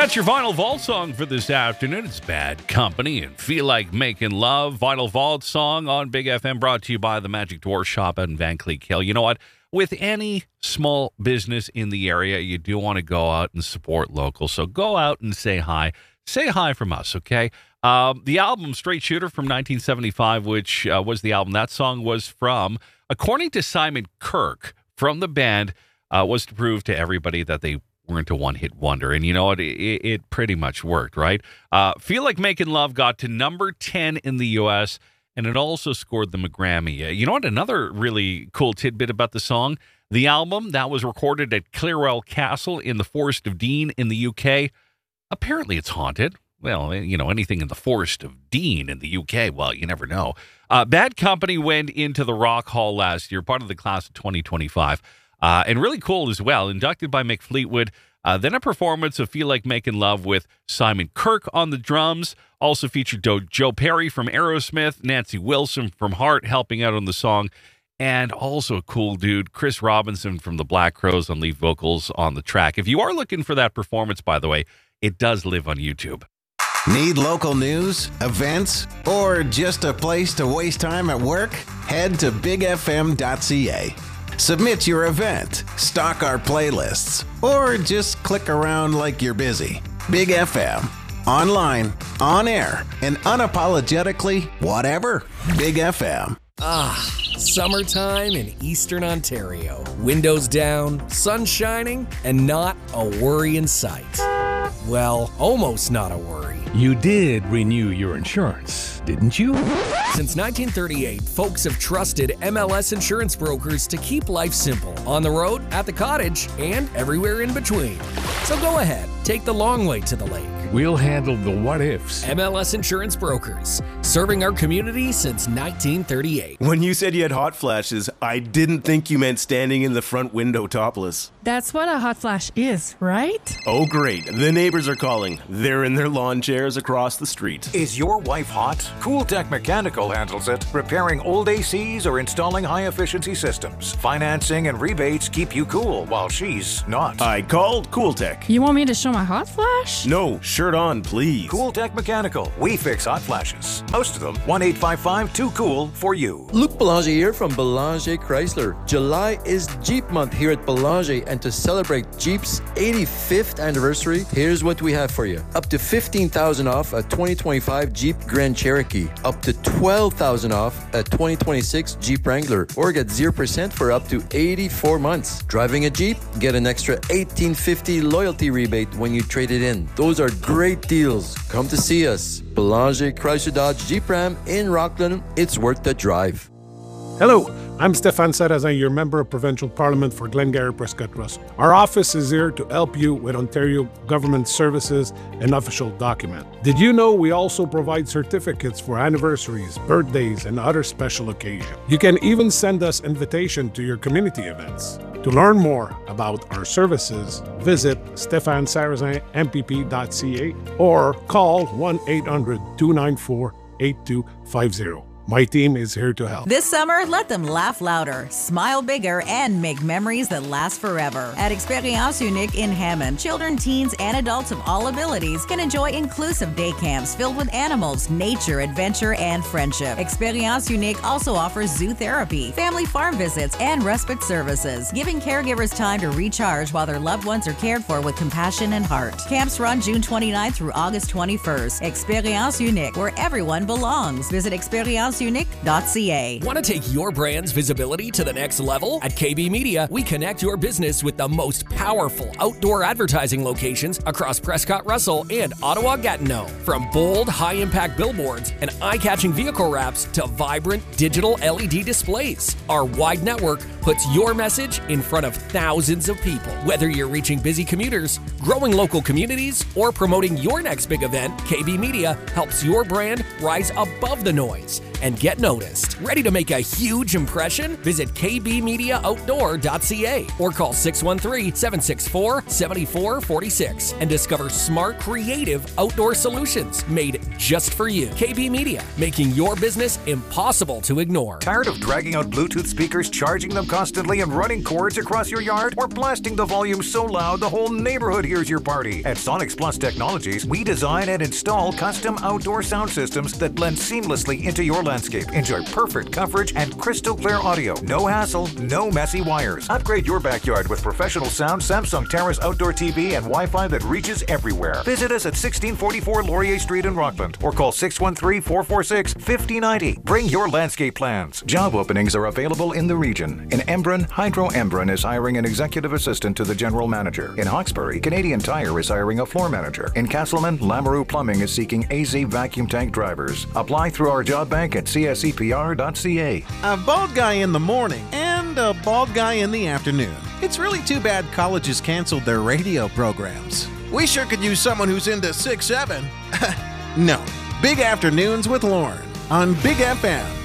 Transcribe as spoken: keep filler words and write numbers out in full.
That's your Vinyl Vault song for this afternoon. It's Bad Company and Feel Like Making Love. Vinyl Vault song on Big F M, brought to you by the Magic Dwarf Shop out in Van Cleek Hill. You know what? With any small business in the area, you do want to go out and support local. So go out and say hi. Say hi from us, okay? Um, the album Straight Shooter from nineteen seventy-five, which uh, was the album that song was from, according to Simon Kirke from the band, uh, was to prove to everybody that they weren't a one-hit wonder. And you know what? It, it pretty much worked, right? Uh, Feel Like Making Love got to number ten in the U S, and it also scored them a Grammy. Uh, you know what? Another really cool tidbit about the song, the album that was recorded at Clearwell Castle in the Forest of Dean in the U K, apparently it's haunted. Well, you know, anything in the Forest of Dean in the U K, well, you never know. Uh, Bad Company went into the Rock Hall last year, part of the class of twenty twenty-five. Uh, and really cool as well, inducted by Mick Fleetwood. Uh, then a performance of Feel Like Making Love with Simon Kirke on the drums. Also featured Do- Joe Perry from Aerosmith, Nancy Wilson from Heart helping out on the song, and also a cool dude, Chris Robinson from the Black Crowes on lead vocals on the track. If you are looking for that performance, by the way, it does live on YouTube. Need local news, events, or just a place to waste time at work? Head to big f m dot c a. Submit your event, stock our playlists, or just click around like you're busy. Big F M. Online, on air, and unapologetically whatever. Big F M. Ah, summertime in Eastern Ontario. Windows down, sun shining, and not a worry in sight. Well, almost not a worry. You did renew your insurance, didn't you? Since nineteen thirty-eight, folks have trusted M L S insurance brokers to keep life simple. On the road, at the cottage, and everywhere in between. So go ahead, take the long way to the lake. We'll handle the what-ifs. M L S Insurance Brokers, serving our community since nineteen thirty-eight. When you said you had hot flashes, I didn't think you meant standing in the front window topless. That's what a hot flash is, right? Oh, great. The neighbors are calling. They're in their lawn chairs across the street. Is your wife hot? CoolTech Mechanical handles it, repairing old A Cs or installing high-efficiency systems. Financing and rebates keep you cool while she's not. I called CoolTech. You want me to show my hot flash? No, shirt on, please. CoolTech Mechanical. We fix hot flashes. Most of them, one eight five five two cool for you. Luc Belanger here from Belanger Chrysler. July is Jeep month here at Belanger, and to celebrate Jeep's eighty-fifth anniversary, here's what we have for you. Up to fifteen thousand dollars off a twenty twenty-five Jeep Grand Cherokee. Up to twelve thousand dollars off a twenty twenty-six Jeep Wrangler. Or get zero percent for up to eighty-four months. Driving a Jeep? Get an extra eighteen fifty loyalty rebate when you trade it in. Those are great deals. Come to see us. Belanger Chrysler Dodge Jeep Ram in Rockland. It's worth the drive. Hello, I'm Stefan Sarazan, your Member of Provincial Parliament for Glengarry Prescott Russell. Our office is here to help you with Ontario government services and official documents. Did you know we also provide certificates for anniversaries, birthdays, and other special occasions? You can even send us invitation to your community events. To learn more about our services, visit stefan sarazan m p p dot c a or call one eight hundred two nine four eight two five zero. My team is here to help. This summer, let them laugh louder, smile bigger, and make memories that last forever. At Experience Unique in Hammond, children, teens, and adults of all abilities can enjoy inclusive day camps filled with animals, nature, adventure, and friendship. Experience Unique also offers zoo therapy, family farm visits, and respite services, giving caregivers time to recharge while their loved ones are cared for with compassion and heart. Camps run June twenty-ninth through August twenty-first. Experience Unique, where everyone belongs. Visit experience unique dot c a. Want to take your brand's visibility to the next level? At K B Media, we connect your business with the most powerful outdoor advertising locations across Prescott Russell and Ottawa-Gatineau. From bold, high-impact billboards and eye-catching vehicle wraps to vibrant digital L E D displays, our wide network puts your message in front of thousands of people. Whether you're reaching busy commuters, growing local communities, or promoting your next big event, K B Media helps your brand rise above the noise and get noticed. Ready to make a huge impression? Visit k b media outdoor dot c a or call six one three, seven six four, seven four four six and discover smart, creative outdoor solutions made just for you. K B Media, making your business impossible to ignore. Tired of dragging out Bluetooth speakers, charging them constantly and running cords across your yard? Or blasting the volume so loud the whole neighborhood hears your party? At Sonics Plus Technologies, we design and install custom outdoor sound systems that blend seamlessly into your landscape. Enjoy perfect coverage and crystal clear audio. No hassle, no messy wires. Upgrade your backyard with professional sound, Samsung Terrace outdoor T V, and Wi-Fi that reaches everywhere. Visit us at sixteen forty-four Laurier Street in Rockland or call six one three, four four six, five oh nine oh. Bring your landscape plans. Job openings are available in the region. In Embrun, Hydro Embrun is hiring an executive assistant to the general manager. In Hawkesbury, Canadian Tire is hiring a floor manager. In Castleman, Lamoureux Plumbing is seeking A Z vacuum tank drivers. Apply through our job bank at c s e p r dot c a. A bald guy in the morning and a bald guy in the afternoon. It's really too bad colleges canceled their radio programs. We sure could use someone who's into six seven. No. Big Afternoons with Lauren on Big F M.